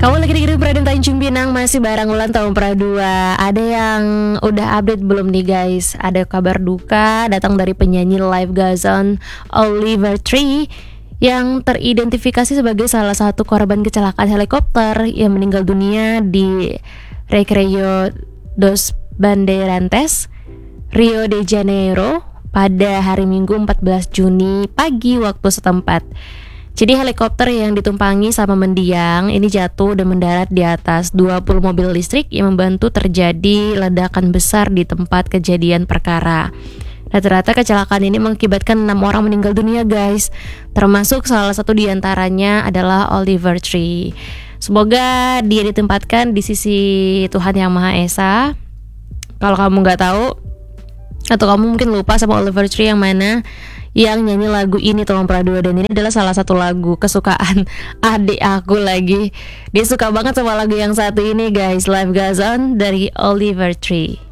Kamu lagi dengerin Pradem Tanjung Pinang, masih bareng Ulan tahun Pradua. Ada yang udah update belum nih guys? Ada kabar duka datang dari penyanyi live Gazon Oliver Tree yang teridentifikasi sebagai salah satu korban kecelakaan helikopter yang meninggal dunia di Recreio dos Bandeirantes, Rio de Janeiro pada hari Minggu 14 Juni pagi waktu setempat. Jadi helikopter yang ditumpangi sama mendiang ini jatuh dan mendarat di atas 20 mobil listrik yang membantu terjadi ledakan besar di tempat kejadian perkara. Rata-rata kecelakaan ini mengakibatkan 6 orang meninggal dunia guys. Termasuk salah satu diantaranya adalah Oliver Tree. Semoga dia ditempatkan di sisi Tuhan Yang Maha Esa. Kalau kamu gak tahu atau kamu mungkin lupa sama Oliver Tree yang mana yang nyanyi lagu ini Tolong Pradua, dan ini adalah salah satu lagu kesukaan adik aku lagi. Dia suka banget sama lagu yang satu ini guys, Live Goes On dari Oliver Tree.